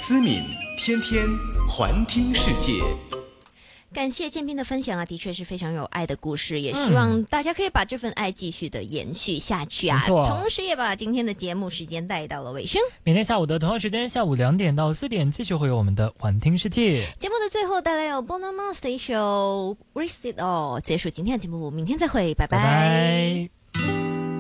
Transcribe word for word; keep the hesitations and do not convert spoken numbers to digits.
思敏，天天环听世界。 感谢建斌的分享啊，的确是非常有爱的故事，也希望大家可以把这份爱继续的延续下去啊。同时也把今天的节目时间带到了尾声。 明天下午的同样时间，下午两点到四点，继续会有我们的环听世界节目的最后，带来有 Bruno Mars 的一首 Risk It All， 结束今天的节目，明天再会，拜拜。 拜拜。